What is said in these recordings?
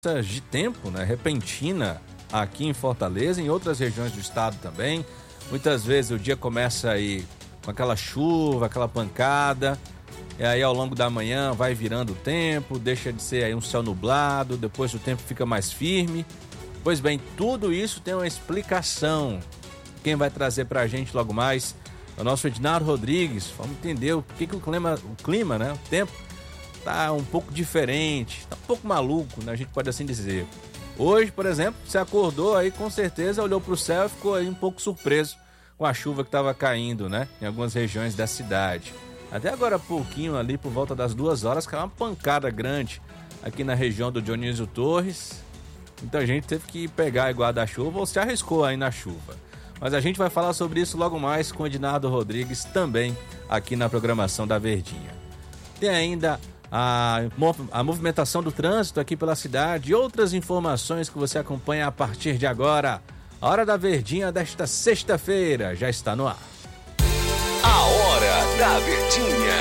de tempo, né, repentina aqui em Fortaleza, em outras regiões do estado também. Muitas vezes o dia começa aí com aquela chuva, aquela pancada, e aí ao longo da manhã vai virando o tempo, deixa de ser aí um céu nublado, depois o tempo fica mais firme. Pois bem, tudo isso tem uma explicação. Quem vai trazer pra gente logo mais é o nosso Ednardo Rodrigues. Vamos entender o que o clima, né, o tempo tá um pouco diferente, tá um pouco maluco, né, a gente pode assim dizer. Hoje, por exemplo, você acordou aí, com certeza olhou pro céu e ficou aí um pouco surpreso com a chuva que estava caindo, né, em algumas regiões da cidade. Até agora há pouquinho ali, por volta das 2 horas, caiu uma pancada grande aqui na região do Dionísio Torres. Muita gente teve que pegar e guarda-chuva ou se arriscou aí na chuva. Mas a gente vai falar sobre isso logo mais com o Ednardo Rodrigues, também aqui na programação da Verdinha. Tem ainda a movimentação do trânsito aqui pela cidade e outras informações que você acompanha a partir de agora. A Hora da Verdinha desta sexta-feira já está no ar. A Hora da Verdinha.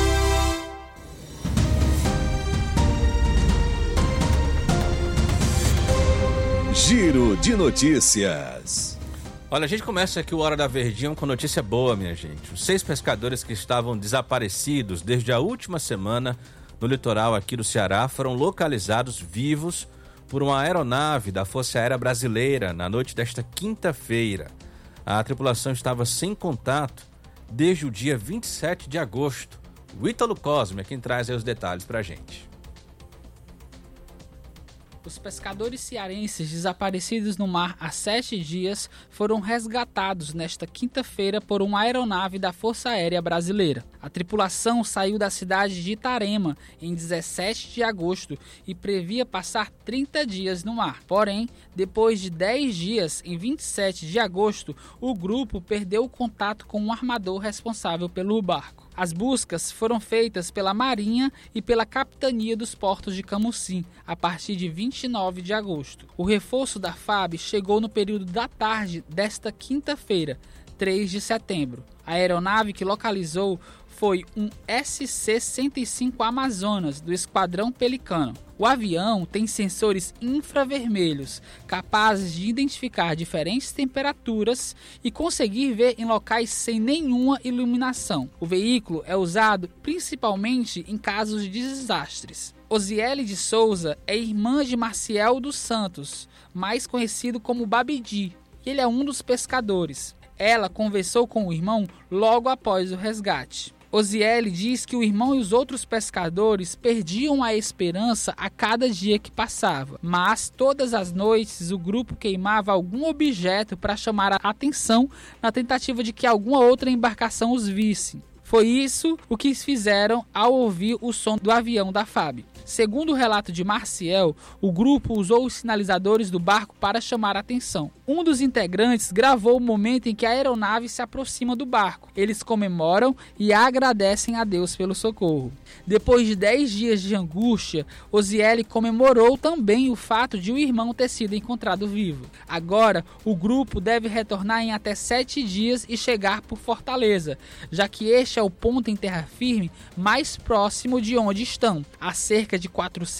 Giro de notícias. Olha, a gente começa aqui o Hora da Verdinha com notícia boa, minha gente. Os 6 pescadores que estavam desaparecidos desde a última semana no litoral aqui do Ceará foram localizados vivos por uma aeronave da Força Aérea Brasileira na noite desta quinta-feira. A tripulação estava sem contato desde o dia 27 de agosto. O Ítalo Cosme é quem traz aí os detalhes pra gente. Os pescadores cearenses desaparecidos no mar há 7 dias foram resgatados nesta quinta-feira por uma aeronave da Força Aérea Brasileira. A tripulação saiu da cidade de Itarema em 17 de agosto e previa passar 30 dias no mar. Porém, depois de 10 dias, em 27 de agosto, o grupo perdeu o contato com o armador responsável pelo barco. As buscas foram feitas pela Marinha e pela Capitania dos Portos de Camusim a partir de 29 de agosto. O reforço da FAB chegou no período da tarde desta quinta-feira, 3 de setembro. A aeronave que localizou foi um SC-105 Amazonas, do Esquadrão Pelicano. O avião tem sensores infravermelhos, capazes de identificar diferentes temperaturas e conseguir ver em locais sem nenhuma iluminação. O veículo é usado principalmente em casos de desastres. Osiele de Souza é irmã de Marciel dos Santos, mais conhecido como Babidi, e ele é um dos pescadores. Ela conversou com o irmão logo após o resgate. Osiele diz que o irmão e os outros pescadores perdiam a esperança a cada dia que passava, mas todas as noites o grupo queimava algum objeto para chamar a atenção na tentativa de que alguma outra embarcação os visse. Foi isso o que fizeram ao ouvir o som do avião da FAB. Segundo o relato de Marciel, o grupo usou os sinalizadores do barco para chamar a atenção. Um dos integrantes gravou o momento em que a aeronave se aproxima do barco. Eles comemoram e agradecem a Deus pelo socorro. Depois de 10 dias de angústia, Osiele comemorou também o fato de o irmão ter sido encontrado vivo. Agora, o grupo deve retornar em até 7 dias e chegar por Fortaleza, já que este é o ponto em terra firme mais próximo de onde estão, a cerca de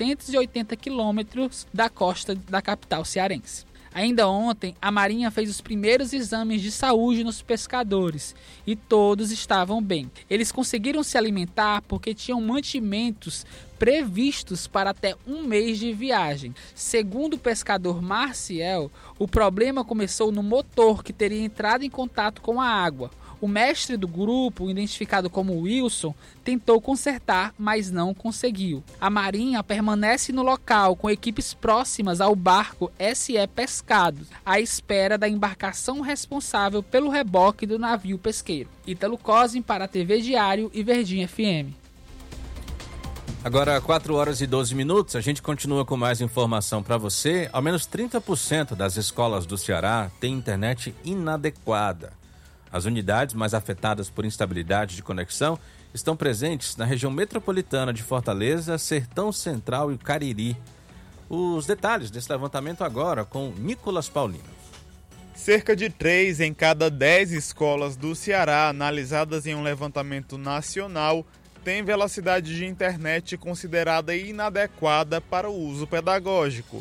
480 quilômetros da costa da capital cearense. Ainda ontem, a Marinha fez os primeiros exames de saúde nos pescadores e todos estavam bem. Eles conseguiram se alimentar porque tinham mantimentos previstos para até 1 mês de viagem. Segundo o pescador Marciel, o problema começou no motor que teria entrado em contato com a água. O mestre do grupo, identificado como Wilson, tentou consertar, mas não conseguiu. A Marinha permanece no local com equipes próximas ao barco SE Pescados, à espera da embarcação responsável pelo reboque do navio pesqueiro. Ítalo Cosme para a TV Diário e Verdinha FM. Agora, 4 horas e 12 minutos, a gente continua com mais informação para você. Ao menos 30% das escolas do Ceará têm internet inadequada. As unidades mais afetadas por instabilidade de conexão estão presentes na região metropolitana de Fortaleza, Sertão Central e Cariri. Os detalhes desse levantamento agora com Nicolas Paulino. Cerca de 3 em cada 10 escolas do Ceará, analisadas em um levantamento nacional, têm velocidade de internet considerada inadequada para o uso pedagógico.